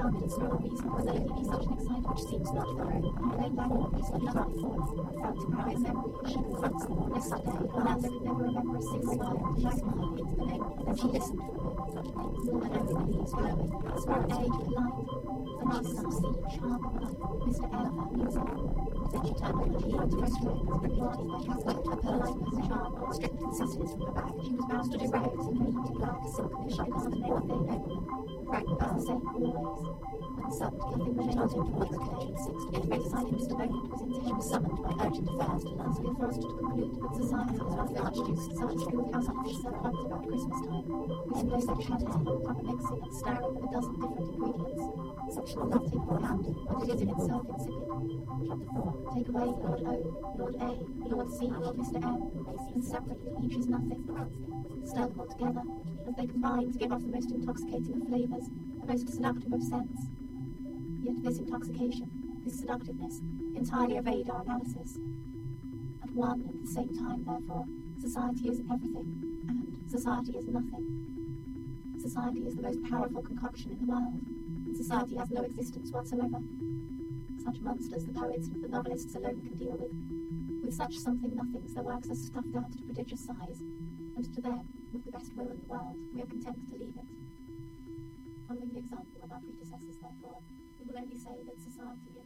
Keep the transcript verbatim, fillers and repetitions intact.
astounded at no reason was there be such an excitement which seems not thorough. They back on these like nothing before. Felt to cry a memory, she confronts them yesterday. Amanda could never remember a single word. She smiled into the name, then she listened to it. More than everybody is glowing. Spirit age of light. The nice some sea, charming life. Mister Elephant music. Then she turned over the keyboard to frustrate with the body by Catholic her politeness, charm, strict consistency from her back. She was bound to do rags and neat black silk and she could not name what they know. Frank was the same always. When summoned, Cathy was told him to work the cage six to get ready decided Mister Bowden was in she was summoned by urgent affairs to ask the authority to conclude that society was one of the archduke's such a schoolhouse office served once about Christmas time. We suppose they shouted in proper mixing and stirring of a dozen different ingredients. Sexual nothing or hand, but it is in itself insipid. Chapter four. Take away Lord O, Lord A, Lord C, Mister M, and separately each is nothing. Stir them all together, as they combine to give off the most intoxicating of flavours, the most seductive of scents. Yet this intoxication, this seductiveness, entirely evade our analysis. At one and the same time, therefore, society is everything, and society is nothing. Society is the most powerful concoction in the world, and society has no existence whatsoever. Such monsters the poets and the novelists alone can deal with. With such something-nothings their works are stuffed out to prodigious size, and to them, with the best will in the world, we are content to leave it. Following the example of our predecessors, therefore, we will only say that society